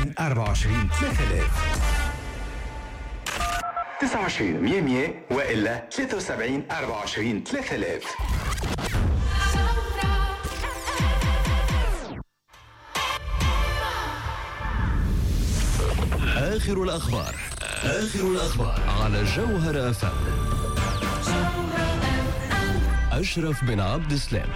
73 24 3000. 29 100 وإلا 73 24 3000. آخر الأخبار على جوهر FM. أشرف بن عبد السلام.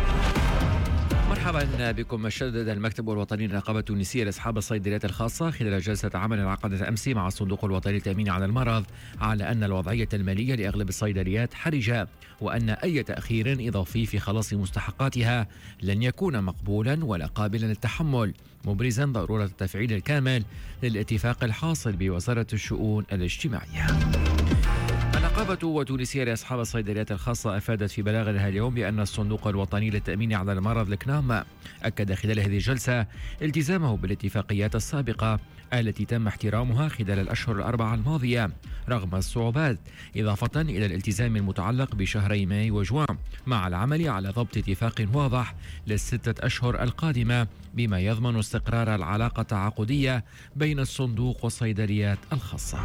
مرحبا بكم. شدد المكتب الوطني للرقابة التونسية لأصحاب الصيدليات الخاصة خلال جلسة عمل انعقدت أمس مع الصندوق الوطني للتأمين على المرض على أن الوضعية المالية لأغلب الصيدليات حرجة، وأن أي تأخير إضافي في خلاص مستحقاتها لن يكون مقبولا ولا قابلا للتحمل، مبرزا ضرورة التفعيل الكامل للاتفاق الحاصل بوزارة الشؤون الاجتماعية. النقابة وتونسية لأصحاب الصيدليات الخاصة أفادت في بلاغ لها اليوم بأن الصندوق الوطني للتأمين على المرض الكنام أكد خلال هذه الجلسة التزامه بالاتفاقيات السابقة التي تم احترامها خلال الأشهر الأربعة الماضية رغم الصعوبات، إضافة إلى الالتزام المتعلق بشهري ماي وجوان مع العمل على ضبط اتفاق واضح للستة أشهر القادمة بما يضمن استقرار العلاقة التعاقدية بين الصندوق والصيدليات الخاصة.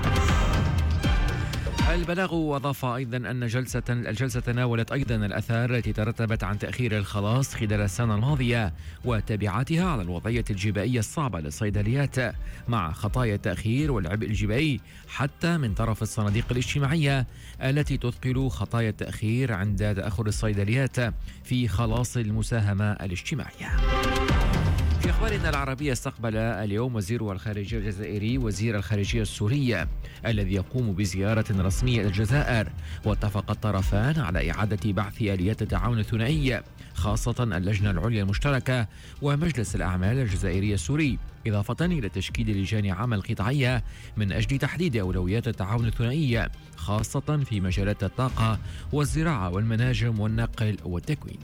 البلاغ وأضاف أيضا أن الجلسة تناولت أيضا الآثار التي ترتبت عن تأخير الخلاص خلال السنة الماضية وتبعاتها على الوضعية الجبائية الصعبة للصيدليات مع خطايا التأخير والعبء الجبائي حتى من طرف الصناديق الاجتماعية التي تثقل خطايا التأخير عند تأخر الصيدليات في خلاص المساهمة الاجتماعية. في أخبارنا العربية، استقبل اليوم وزير الخارجية الجزائري وزير الخارجية السوري الذي يقوم بزيارة رسمية للجزائر، واتفق الطرفان على إعادة بعث آليات التعاون الثنائي خاصة اللجنة العليا المشتركة ومجلس الأعمال الجزائري السوري، إضافة إلى تشكيل لجان عمل قطاعية من أجل تحديد أولويات التعاون الثنائي خاصة في مجالات الطاقة والزراعة والمناجم والنقل والتكوين.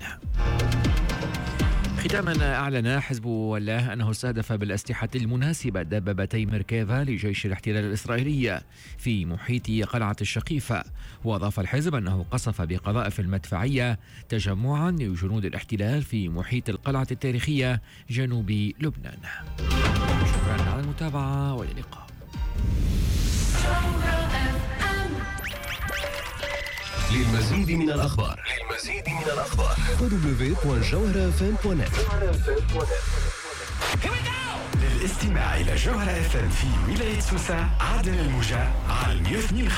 ختاما، أعلن حزب الله أنه استهدف بالأسلحة المناسبة دبابتي مركافا لجيش الاحتلال الإسرائيلي في محيط قلعة الشقيفة، وأضاف الحزب أنه قصف بقذائف المدفعية تجمعا لجنود الاحتلال في محيط القلعة التاريخية جنوب لبنان. شكرا على المتابعة والى اللقاء. للمزيد من الأخبار www.jawharafm.net. للاستماع إلى جوهر FM في ولاية سوسة عدن الموجة على 102.